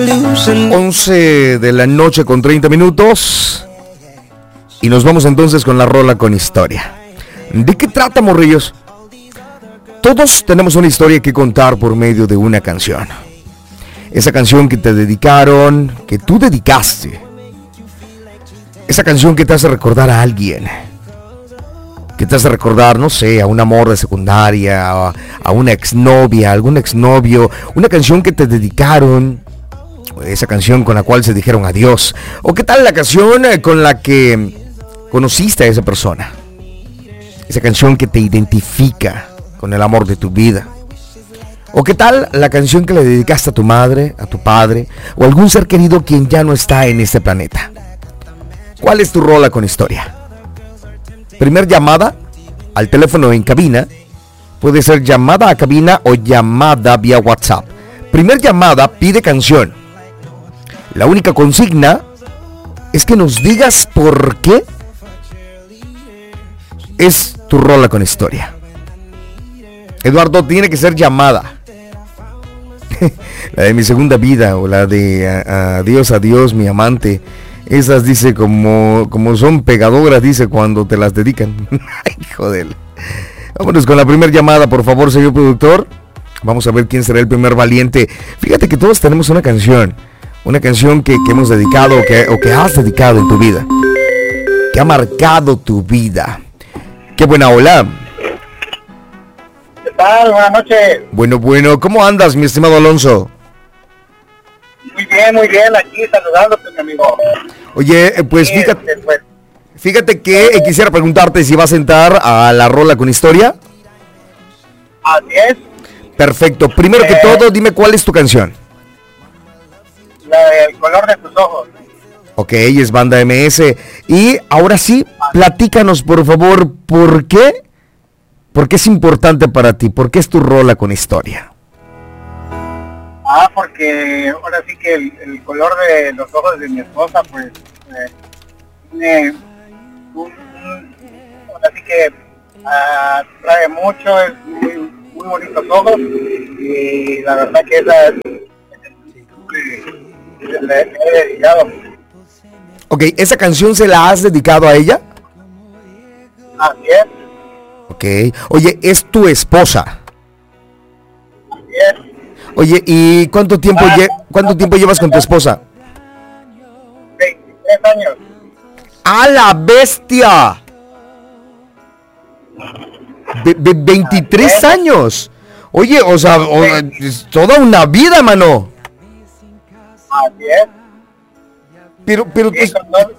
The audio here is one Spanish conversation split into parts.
11 de la noche con 30 minutos. Y nos vamos entonces con la rola con historia. ¿De qué trata, morrillos? Todos tenemos una historia que contar por medio de una canción. Esa canción que te dedicaron, que tú dedicaste. Esa canción que te hace recordar a alguien. Que te hace recordar, no sé, a un amor de secundaria, a una exnovia, a algún exnovio. Una canción que te dedicaron. Esa canción con la cual se dijeron adiós. O qué tal la canción con la que conociste a esa persona. Esa canción que te identifica con el amor de tu vida. O qué tal la canción que le dedicaste a tu madre, a tu padre, o algún ser querido quien ya no está en este planeta. ¿Cuál es tu rola con historia? Primer llamada al teléfono en cabina. Puede ser llamada a cabina o llamada vía WhatsApp. Primer llamada, pide canción. La única consigna es que nos digas por qué es tu rola con historia. Eduardo, tiene que ser llamada. La de mi segunda vida o la de adiós, adiós, mi amante. Esas dice como son pegadoras, dice cuando te las dedican. Ay, joder. Vámonos con la primera llamada, por favor, señor productor. Vamos a ver quién será el primer valiente. Fíjate que todos tenemos una canción. Una canción que hemos dedicado o que has dedicado en tu vida. Que ha marcado tu vida. Qué buena hola. ¿Qué tal? Buenas noches. Bueno, ¿cómo andas, mi estimado Alonso? Muy bien, aquí saludándote, mi amigo. Oye, pues fíjate que quisiera preguntarte si vas a entrar a la rola con historia. Así es. Perfecto, primero que todo, dime cuál es tu canción. El color de tus ojos. Ok, es Banda MS. Y ahora sí, platícanos por favor, ¿por qué? ¿Por qué es importante para ti? ¿Por qué es tu rola con historia? Porque ahora sí que el color de los ojos de mi esposa, pues, tiene ahora sí que trae mucho, es muy bonitos ojos, y la verdad que esa es le he dedicado. Ok, ¿esa canción se la has dedicado a ella? Así es. Ok, oye, ¿es tu esposa? Así es. Oye, ¿y cuánto tiempo llevas con tu esposa? 23 años. ¡A la bestia! 23 años. Oye, o sea, es toda una vida, mano. Así es. Pero Sí,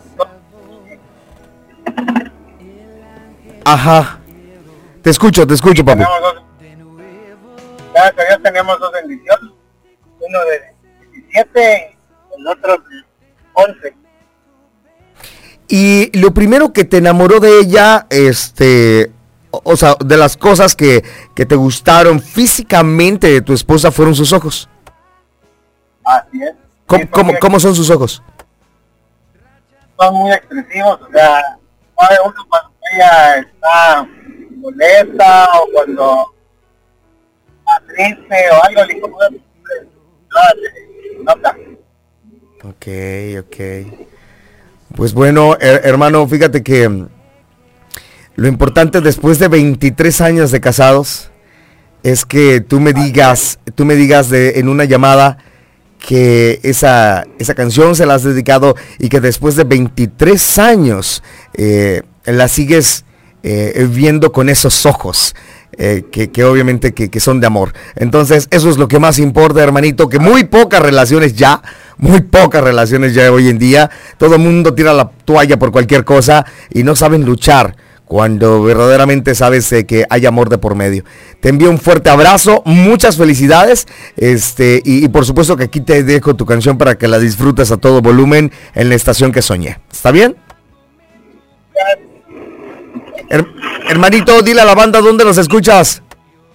ajá. Te escucho, papi. Gracias a Dios tenemos dos bendiciones. Uno de 17 y el otro de 11. Y lo primero que te enamoró de ella, o sea, de las cosas que te gustaron físicamente de tu esposa fueron sus ojos. Así es. ¿Cómo son sus ojos? Son muy expresivos, o sea, sabe uno cuando ella está molesta o cuando está triste o algo, le como nota. Ok. Pues bueno, hermano, fíjate que lo importante después de 23 años de casados es que tú me digas en una llamada que esa canción se la has dedicado y que después de 23 años la sigues viendo con esos ojos que obviamente que son de amor. Entonces eso es lo que más importa, hermanito, que muy pocas relaciones ya hoy en día, todo el mundo tira la toalla por cualquier cosa y no saben luchar cuando verdaderamente sabes que hay amor de por medio. Te envío un fuerte abrazo, muchas felicidades, y por supuesto que aquí te dejo tu canción para que la disfrutes a todo volumen en la estación que soñé. ¿Está bien? Hermanito, dile a la banda dónde los escuchas.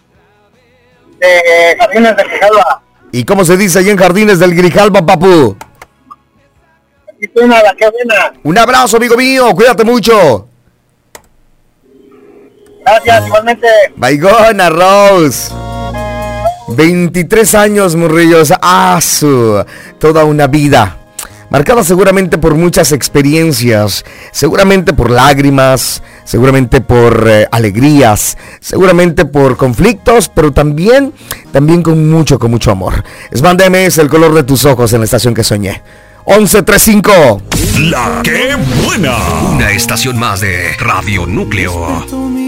Jardines del Grijalba. ¿Y cómo se dice ahí en Jardines del Grijalba, papu? Aquí suena la que buena. Un abrazo, amigo mío, cuídate mucho. Gracias, igualmente. Baigona, Rose. 23 años, morrillos. Toda una vida. Marcada seguramente por muchas experiencias, seguramente por lágrimas, seguramente por alegrías, seguramente por conflictos, pero también con mucho amor. Es Banda MS, el color de tus ojos en la estación que soñé. 1135. La que buena. Una estación más de Radio Núcleo.